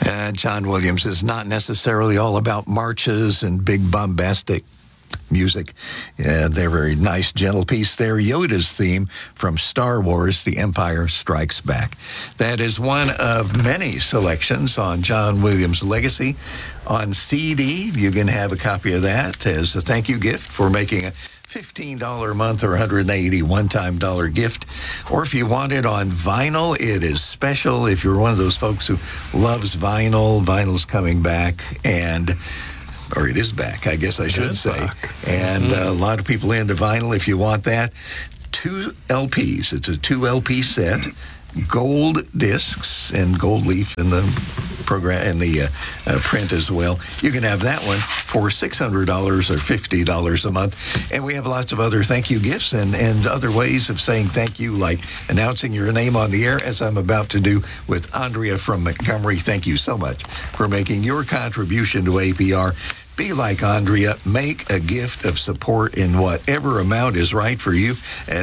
John Williams is not necessarily all about marches and big bombastic music. They're very nice, gentle piece there. Yoda's theme from Star Wars, The Empire Strikes Back. That is one of many selections on John Williams' legacy on CD. You can have a copy of that as a thank you gift for making a $15 a month or $180 one-time dollar gift. Or if you want it on vinyl, it is special. If you're one of those folks who loves vinyl, vinyl's coming back, or it is back, I guess I should say. Back. And a lot of people into vinyl. If you want that, 2 LPs. It's a 2 LP set, gold discs and gold leaf in the program and the print as well. You can have that one for $600 or $50 a month. And we have lots of other thank you gifts and other ways of saying thank you, like announcing your name on the air, as I'm about to do with Andrea from Montgomery. Thank you so much for making your contribution to APR. Be like Andrea. Make a gift of support in whatever amount is right for you at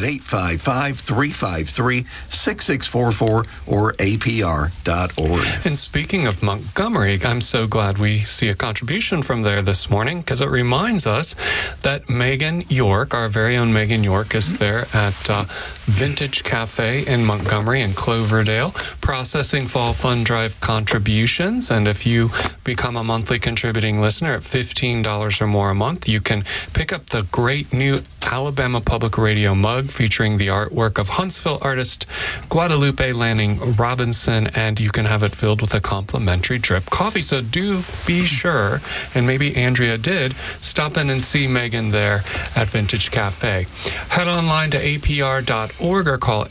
855-353-6644 or apr.org. And speaking of Montgomery, I'm so glad we see a contribution from there this morning, because it reminds us that Megan York, our very own Megan York, is there at Vintage Cafe in Montgomery and Cloverdale, processing Fall Fund Drive contributions. And if you become a monthly contributing listener at $15 or more a month, you can pick up the great new Alabama Public Radio mug featuring the artwork of Huntsville artist Guadalupe Lanning Robinson, and you can have it filled with a complimentary drip coffee. So do be sure, and maybe Andrea did, stop in and see Megan there at Vintage Cafe. Head online to apr.org or call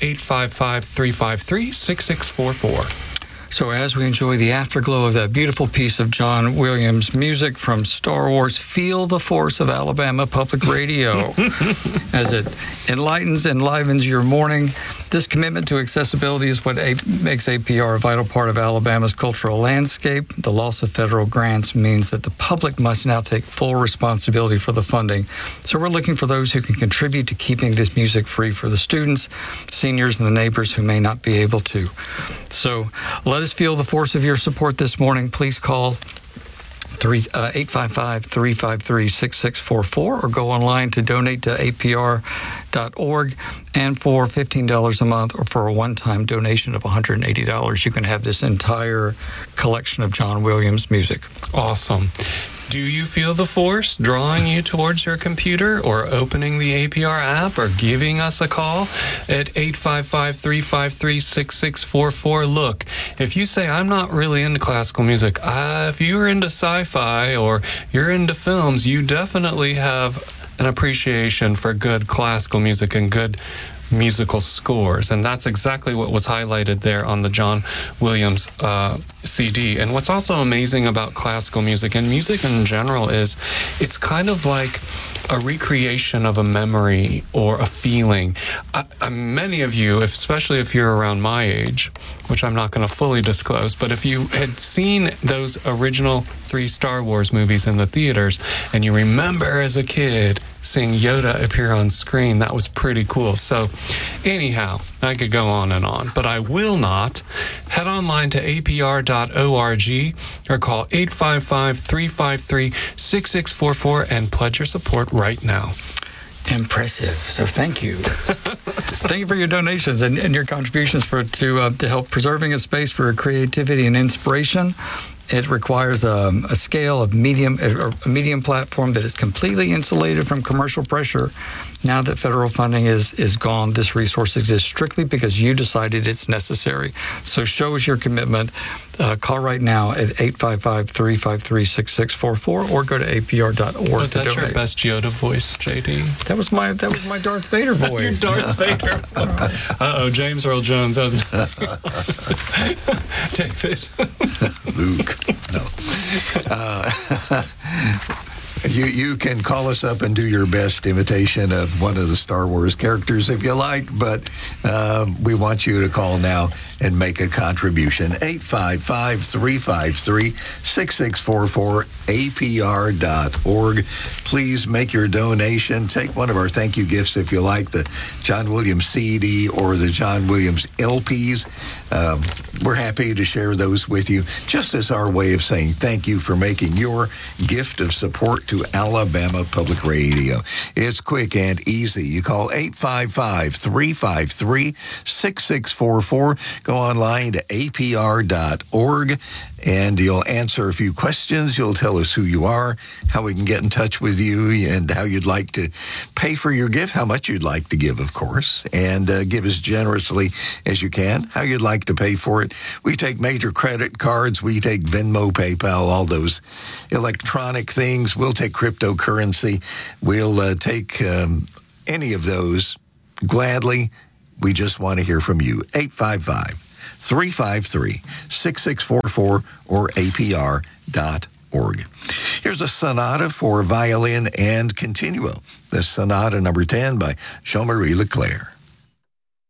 855-353-6644. So as we enjoy the afterglow of that beautiful piece of John Williams music from Star Wars, feel the force of Alabama Public Radio as it enlivens your morning. This commitment to accessibility is what makes APR a vital part of Alabama's cultural landscape. The loss of federal grants means that the public must now take full responsibility for the funding. So we're looking for those who can contribute to keeping this music free for the students, seniors, and the neighbors who may not be able to. So let us feel the force of your support this morning. Please call 855-353-6644 or go online to donate to apr.org. And for $15 a month or for a one-time donation of $180, you can have this entire collection of John Williams music. Awesome. Do you feel the force drawing you towards your computer, or opening the APR app, or giving us a call at 855-353-6644? Look, if you say, I'm not really into classical music, if you're into sci-fi or you're into films, you definitely have an appreciation for good classical music and good musical scores, and that's exactly what was highlighted there on the John Williams CD. And what's also amazing about classical music and music in general is it's kind of like a recreation of a memory or a feeling. Many of you, especially if you're around my age, which I'm not going to fully disclose, but if you had seen those original 3 Star Wars movies in the theaters and you remember as a kid seeing Yoda appear on screen, that was pretty cool. So anyhow, I could go on and on, but I will not. Head online to apr.org or call 855-353-6644 and pledge your support right now. Impressive. So thank you. Thank you for your donations and your contributions to help preserving a space for creativity and inspiration. It requires a scale of medium platform that is completely insulated from commercial pressure. Now that federal funding is gone, this resource exists strictly because you decided it's necessary. So show us your commitment. Call right now at 855-353-6644 or go to apr.org. Was that your best Yoda voice, JD? That was my Darth Vader voice. Your Darth Vader voice. Uh-oh, James Earl Jones hasn't. David. Luke. No. You can call us up and do your best imitation of one of the Star Wars characters if you like, but we want you to call now and make a contribution. 855-353-6644, apr.org. Please make your donation. Take one of our thank you gifts if you like, the John Williams CD or the John Williams LPs. We're happy to share those with you, just as our way of saying thank you for making your gift of support to Alabama Public Radio. It's quick and easy. You call 855-353-6644. Go online to apr.org, and you'll answer a few questions. You'll tell us who you are, how we can get in touch with you, and how you'd like to pay for your gift, how much you'd like to give, of course, and give as generously as you can, how you'd like to pay for it. We take major credit cards. We take Venmo, PayPal, all those electronic things. We'll take cryptocurrency. We'll take any of those gladly. We just want to hear from you. 855-353-6644 or apr.org. Here's a sonata for violin and continuo. The sonata number 10 by Jean-Marie Leclerc.